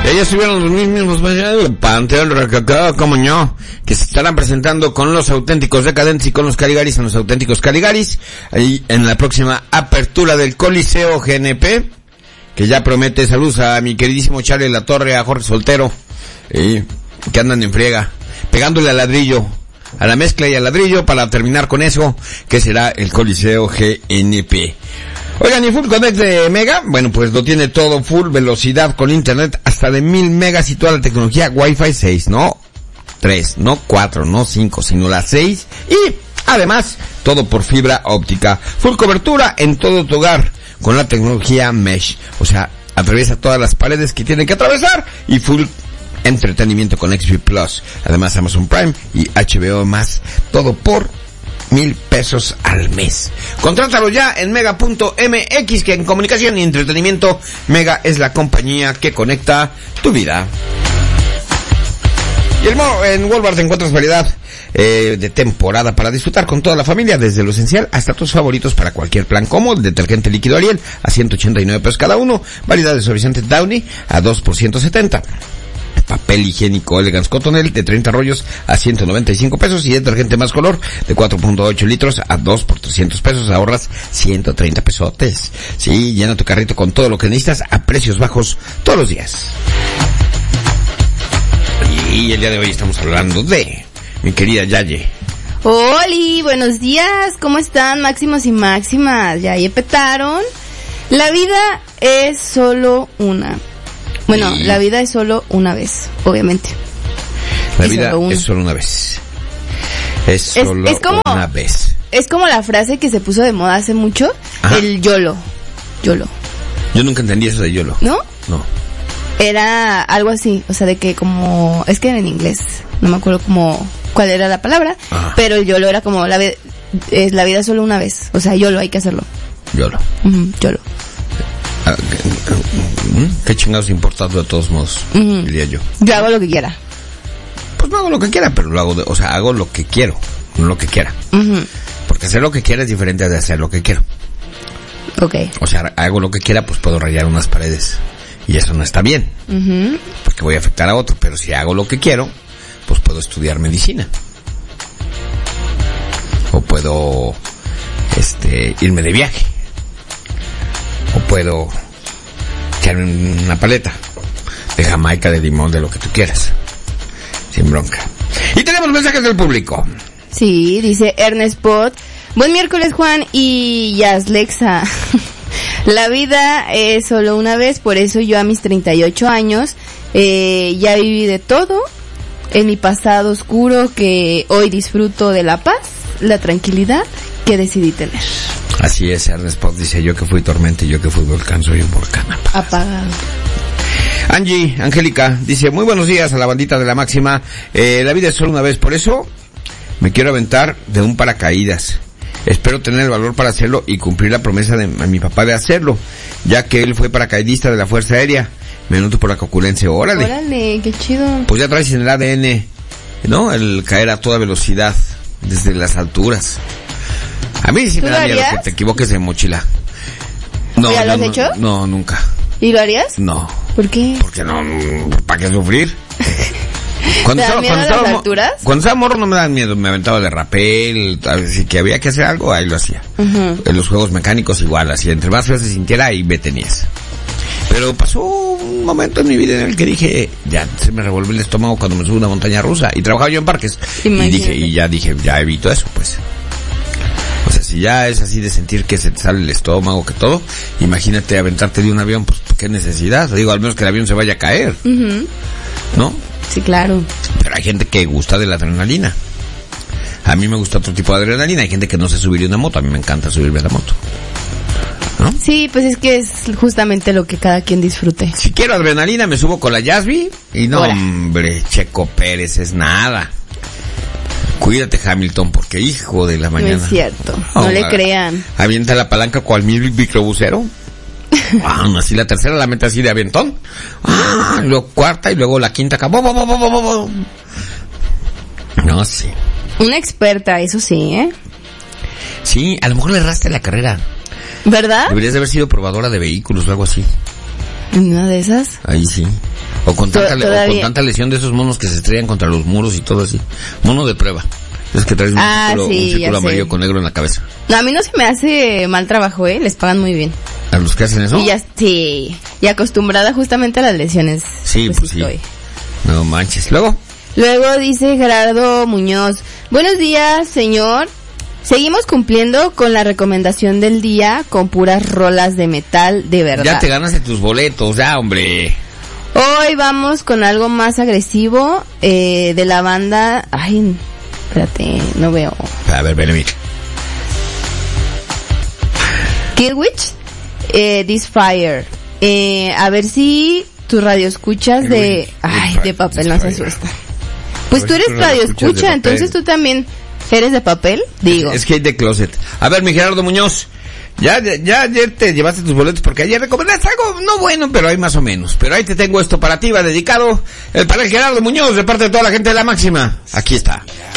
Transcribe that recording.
Ellos estuvieron los mismos Panteón Rococó, como no, que se estarán presentando con los Auténticos Decadentes y con los Caligaris, en los Auténticos Caligaris, ahí en la próxima apertura del Coliseo GNP, que ya promete. Saludos a mi queridísimo Charlie La Torre, a Jorge Soltero, que andan en friega, pegándole al ladrillo, a la mezcla y al ladrillo, para terminar con eso, que será el Coliseo GNP. Oigan, ¿y Full Connect de Mega? Bueno, pues lo tiene todo, full velocidad con internet hasta de 1000 megas y toda la tecnología Wi-Fi 6, no 3, no 4, no 5, sino las 6, y además todo por fibra óptica. Full cobertura en todo tu hogar con la tecnología Mesh, o sea, atraviesa todas las paredes que tienen que atravesar, y full entretenimiento con XP Plus, además Amazon Prime y HBO más, todo por 1,000 pesos al mes. Contrátalo ya en mega.mx, que en comunicación y entretenimiento, Mega es la compañía que conecta tu vida. Y en Walmart encuentras variedad de temporada para disfrutar con toda la familia, desde lo esencial hasta tus favoritos para cualquier plan, como el detergente líquido Ariel a 189 pesos cada uno, variedad de suavizante Downy a 2 por 170. Papel higiénico Elegance Cottonelle de 30 rollos a 195 pesos y detergente Más Color de 4.8 litros a 2 por 300 pesos. Ahorras 130 pesotes. Sí, llena tu carrito con todo lo que necesitas a precios bajos todos los días. Y el día de hoy estamos hablando de mi querida Yaye. ¡Holi! Buenos días, ¿cómo están, máximos y máximas? ¿Ya petaron? La vida es solo una. Bueno, la vida es solo una vez, obviamente. La vida es solo una vez. Es solo una vez. Es como la frase que se puso de moda hace mucho, ajá, el YOLO. YOLO. Yo nunca entendí eso de YOLO. ¿No? No. Era algo así, o sea, de que como, es que en inglés, no me acuerdo como cuál era la palabra, ajá, pero el YOLO era como la vida es solo una vez, o sea, YOLO, hay que hacerlo. YOLO. YOLO. ¿Qué chingados importa de todos modos? Diría yo. Yo hago lo que quiera. Pues no hago lo que quiera, pero lo hago, hago lo que quiero, no lo que quiera. Porque hacer lo que quiera es diferente de hacer lo que quiero. Okay. O sea, hago lo que quiera, pues puedo rayar unas paredes. Y eso no está bien. Porque voy a afectar a otro. Pero si hago lo que quiero, pues puedo estudiar medicina. O puedo, irme de viaje. O puedo echarme una paleta de Jamaica, de limón, de lo que tú quieras. Sin bronca. Y tenemos mensajes del público. Sí, dice Ernest Pot. Buen miércoles, Juan y Yaslexa. La vida es solo una vez, por eso yo a mis 38 años ya viví de todo en mi pasado oscuro, que hoy disfruto de la paz, la tranquilidad que decidí tener. Así es, Ernest Pot dice: yo que fui tormenta y yo que fui volcán, soy un volcán apagado. Angélica dice: muy buenos días a la bandita de la máxima. La vida es solo una vez, por eso me quiero aventar de un paracaídas. Espero tener el valor para hacerlo y cumplir la promesa de mi papá de hacerlo, ya que él fue paracaidista de la Fuerza Aérea. Me anoto por la coculencia. Órale. Órale, qué chido. Pues ya traes en el ADN, ¿no? El caer a toda velocidad desde las alturas. A mí sí me da miedo que te equivoques de mochila. No, ¿ya lo has hecho? No, nunca. ¿Y lo harías? No. ¿Por qué? Porque no, ¿para qué sufrir? ¿Te da miedo las alturas? Cuando estaba morro no me daban miedo, me aventaba de rapel, así que había que hacer algo, ahí lo hacía. En los juegos mecánicos igual, así, entre más feo se sintiera, ahí me tenías. Pero pasó un momento en mi vida en el que dije, ya se me revolvió el estómago cuando me subí a una montaña rusa, y trabajaba yo en parques. Y ya evito eso, pues. O sea, si ya es así de sentir que se te sale el estómago, que todo, imagínate aventarte de un avión, pues qué necesidad. Digo, al menos que el avión se vaya a caer, ¿no? Sí, claro. Pero hay gente que gusta de la adrenalina. A mí me gusta otro tipo de adrenalina. Hay gente que no se subiría una moto. A mí me encanta subirme a la moto, ¿no? Sí, pues es que es justamente lo que cada quien disfrute. Si quiero adrenalina, me subo con la Yasby. Y no, hombre, Checo Pérez es nada. Cuídate, Hamilton, porque hijo de la mañana. No es cierto, no le crean. Avienta la palanca cual microbusero. Así la tercera la mete así de aventón. Luego cuarta y luego la quinta acá. No, sí. Una experta, eso sí, ¿eh? Sí, a lo mejor le erraste la carrera. ¿Verdad? Deberías de haber sido probadora de vehículos o algo así. ¿Una de esas? Ahí sí. O con tanta lesión de esos monos que se estrellan contra los muros y todo así. Mono de prueba. Es que traes un círculo amarillo con negro en la cabeza. No, a mí no se me hace mal trabajo, les pagan muy bien. ¿A los que hacen eso? Y acostumbrada justamente a las lesiones. Sí, pues sí. No manches. Luego dice Gerardo Muñoz, buenos días, señor. Seguimos cumpliendo con la recomendación del día con puras rolas de metal de verdad. Ya te ganaste tus boletos, ya, hombre. Hoy vamos con algo más agresivo de la banda... Ay, espérate, no veo. A ver, ven. Killwitch, This Fire. A ver si tu radio escuchas de papel, no se asusta. Pues tú eres radio escucha, entonces tú también eres de papel, digo. Es que hay de closet. A ver, mi Gerardo Muñoz, ya ayer te llevaste tus boletos porque ayer recomendaste algo no bueno, pero hay más o menos. Pero ahí te tengo esto para ti, va dedicado para el Gerardo Muñoz, de parte de toda la gente de La Máxima. Aquí está.